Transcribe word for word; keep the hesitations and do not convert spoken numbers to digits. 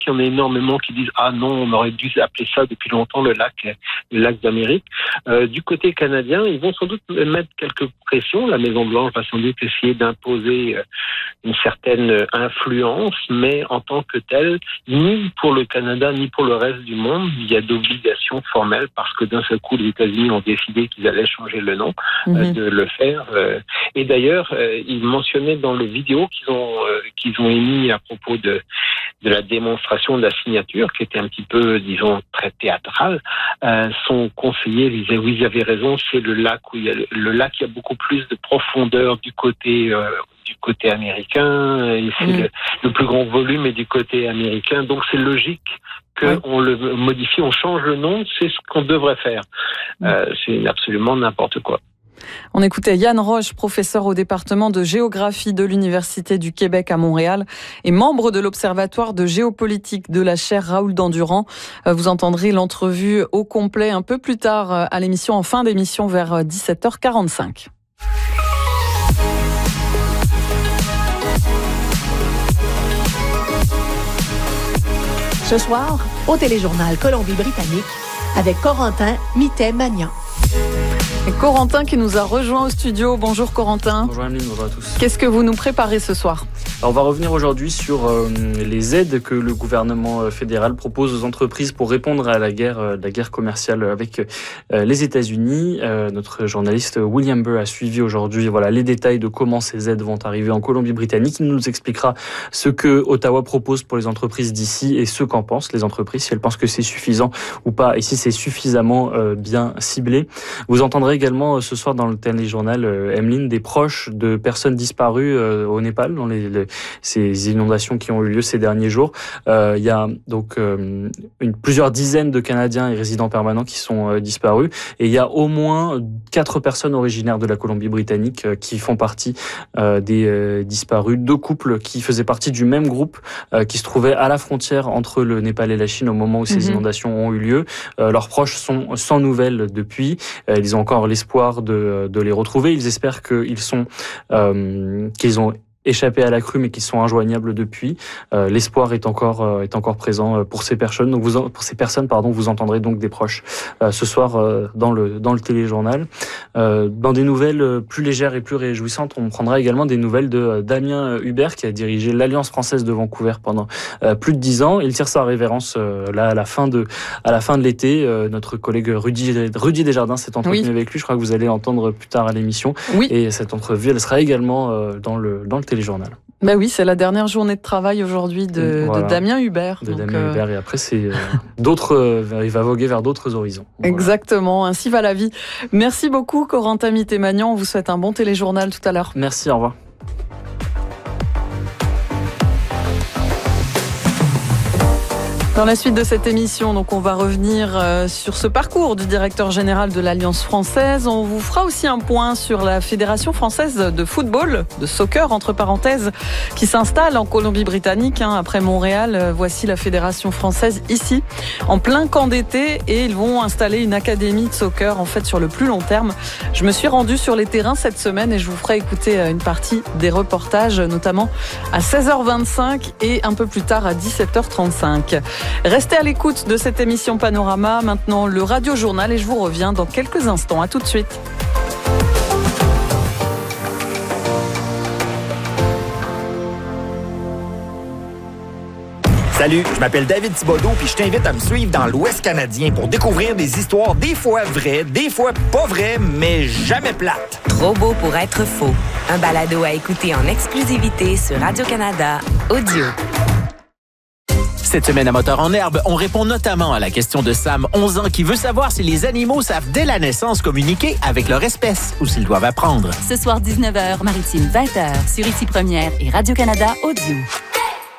Il y en a énormément qui disent « Ah non, on aurait dû appeler ça depuis longtemps le lac, le lac d'Amérique. Euh, » Du côté canadien, ils vont sans doute mettre quelques pressions. La Maison-Blanche va sans doute essayer d'imposer une certaine influence, mais en tant que telle, ni pour le Canada, ni pour le reste du monde, il y a d'obligations formelles parce que d'un seul coup, les États-Unis ont décidé qu'ils allaient changer le nom, mmh. euh, de le faire. Euh, et d'ailleurs, euh, ils mentionnaient dans le vidéo qu'ils ont, euh, qu'ils ont émis à propos de de la démonstration de la signature, qui était un petit peu, disons, très théâtrale, euh, son conseiller disait, oui, vous avez raison, c'est le lac où il y a le, le lac, il y a beaucoup plus de profondeur du côté, euh, du côté américain, et c'est mmh. le, le plus grand volume est du côté américain, donc c'est logique qu'on oui. le modifie, on change le nom, c'est ce qu'on devrait faire. Mmh. Euh, c'est absolument n'importe quoi. On écoutait Yann Roche, professeur au département de géographie de l'Université du Québec à Montréal et membre de l'Observatoire de géopolitique de la chaire Raoul Dandurand. Vous entendrez l'entrevue au complet un peu plus tard à l'émission, en fin d'émission vers dix-sept heures quarante-cinq. Ce soir, au téléjournal Colombie-Britannique, avec Corentin Mittet-Magnan. Et Corentin qui nous a rejoint au studio. Bonjour Corentin. Bonjour Ameline, bonjour à tous. Qu'est-ce que vous nous préparez ce soir ? Alors on va revenir aujourd'hui sur euh, les aides que le gouvernement fédéral propose aux entreprises pour répondre à la guerre, euh, la guerre commerciale avec euh, les États-Unis. Euh, notre journaliste William Burr a suivi aujourd'hui voilà, les détails de comment ces aides vont arriver en Colombie-Britannique. Il nous expliquera ce que Ottawa propose pour les entreprises d'ici et ce qu'en pensent les entreprises, si elles pensent que c'est suffisant ou pas et si c'est suffisamment euh, bien ciblé. Vous entendrez également euh, ce soir dans le téléjournal euh, Emeline des proches de personnes disparues euh, au Népal dans les, les ces inondations qui ont eu lieu ces derniers jours. Euh, il y a donc euh, une, plusieurs dizaines de Canadiens et résidents permanents qui sont euh, disparus et il y a au moins quatre personnes originaires de la Colombie-Britannique euh, qui font partie euh, des euh, disparus. Deux couples qui faisaient partie du même groupe euh, qui se trouvaient à la frontière entre le Népal et la Chine au moment où ces mmh. inondations ont eu lieu. Euh, leurs proches sont sans nouvelles depuis. Euh, ils ont encore l'espoir de, de les retrouver. Ils espèrent qu'ils sont, euh, qu'ils ont échappés à la crue mais qui sont injoignables depuis. Euh, l'espoir est encore euh, est encore présent pour ces personnes. Donc vous pour ces personnes pardon, vous entendrez donc des proches euh, ce soir euh, dans le dans le téléjournal. Euh, dans des nouvelles plus légères et plus réjouissantes, on prendra également des nouvelles de Damien Hubert qui a dirigé l'Alliance française de Vancouver pendant euh, plus de dix ans. Il tire sa révérence euh, là à la fin de à la fin de l'été. Euh, notre collègue Rudy Rudy Desjardins s'est entretenu oui. avec lui. Je crois que vous allez entendre plus tard à l'émission. Oui. Et cette entrevue, elle sera également euh, dans le dans le téléjournal. Ben oui, c'est la dernière journée de travail aujourd'hui de, voilà. de Damien Hubert. De donc Damien euh... Hubert et après c'est euh, d'autres, euh, il va voguer vers d'autres horizons. Voilà. Exactement, ainsi va la vie. Merci beaucoup Corentin Mittet-Magnan, on vous souhaite un bon téléjournal tout à l'heure. Merci, au revoir. Dans la suite de cette émission, donc on va revenir euh, sur ce parcours du directeur général de l'Alliance française. On vous fera aussi un point sur la Fédération française de football, de soccer entre parenthèses, qui s'installe en Colombie-Britannique hein, après Montréal. Euh, voici la Fédération française ici, en plein camp d'été, et ils vont installer une académie de soccer en fait sur le plus long terme. Je me suis rendue sur les terrains cette semaine et je vous ferai écouter une partie des reportages, notamment à seize heures vingt-cinq et un peu plus tard à dix-sept heures trente-cinq. Restez à l'écoute de cette émission Panorama. Maintenant, le Radio Journal et je vous reviens dans quelques instants. À tout de suite. Salut, je m'appelle David Thibodeau puis je t'invite à me suivre dans l'Ouest canadien pour découvrir des histoires des fois vraies, des fois pas vraies, mais jamais plates. Trop beau pour être faux. Un balado à écouter en exclusivité sur Radio-Canada Audio. Cette semaine à Moteur en herbe, on répond notamment à la question de Sam, onze ans, qui veut savoir si les animaux savent dès la naissance communiquer avec leur espèce ou s'ils doivent apprendre. Ce soir dix-neuf heures, Maritime vingt heures, sur Ici Première et Radio-Canada Audio.